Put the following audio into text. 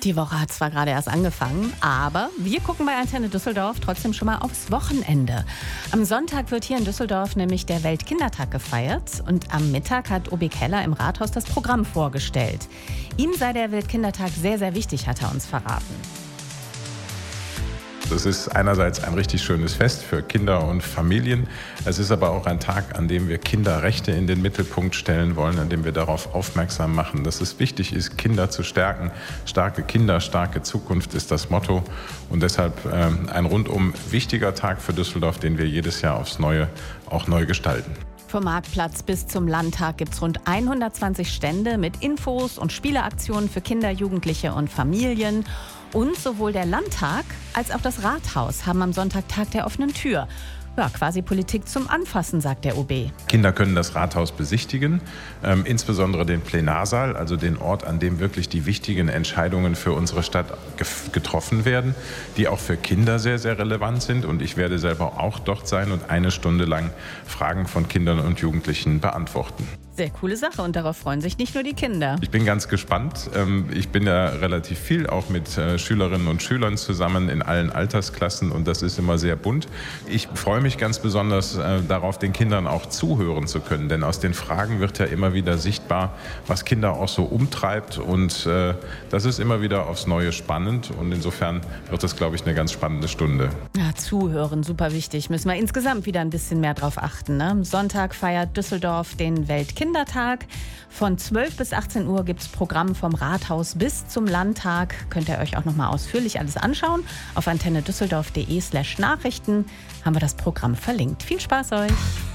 Die Woche hat zwar gerade erst angefangen, aber wir gucken bei Antenne Düsseldorf trotzdem schon mal aufs Wochenende. Am Sonntag wird hier in Düsseldorf nämlich der Weltkindertag gefeiert und am Mittag hat OB Keller im Rathaus das Programm vorgestellt. Ihm sei der Weltkindertag sehr, sehr wichtig, hat er uns verraten. Es ist einerseits ein richtig schönes Fest für Kinder und Familien. Es ist aber auch ein Tag, an dem wir Kinderrechte in den Mittelpunkt stellen wollen, an dem wir darauf aufmerksam machen, dass es wichtig ist, Kinder zu stärken. Starke Kinder, starke Zukunft ist das Motto. Und deshalb ein rundum wichtiger Tag für Düsseldorf, den wir jedes Jahr aufs Neue auch neu gestalten. Vom Marktplatz bis zum Landtag gibt es rund 120 Stände mit Infos und Spieleaktionen für Kinder, Jugendliche und Familien. Und sowohl der Landtag als auch das Rathaus haben am Sonntag Tag der offenen Tür. Ja, quasi Politik zum Anfassen, sagt der OB. Kinder können das Rathaus besichtigen, insbesondere den Plenarsaal, also den Ort, an dem wirklich die wichtigen Entscheidungen für unsere Stadt getroffen werden, die auch für Kinder sehr, sehr relevant sind. Und ich werde selber auch dort sein und eine Stunde lang Fragen von Kindern und Jugendlichen beantworten. Sehr coole Sache und darauf freuen sich nicht nur die Kinder. Ich bin ganz gespannt. Ich bin ja relativ viel auch mit Schülerinnen und Schülern zusammen in allen Altersklassen und das ist immer sehr bunt. Ich freue mich ganz besonders darauf, den Kindern auch zuhören zu können, denn aus den Fragen wird ja immer wieder sichtbar, was Kinder auch so umtreibt und das ist immer wieder aufs Neue spannend und insofern wird das, glaube ich, eine ganz spannende Stunde. Ja, zuhören, super wichtig. Müssen wir insgesamt wieder ein bisschen mehr drauf achten, ne? Am Sonntag feiert Düsseldorf den Weltkindertag. Von 12 bis 18 Uhr gibt es Programm vom Rathaus bis zum Landtag. Könnt ihr euch auch noch mal ausführlich alles anschauen. Auf antennedüsseldorf.de/Nachrichten haben wir das Programm verlinkt. Viel Spaß euch!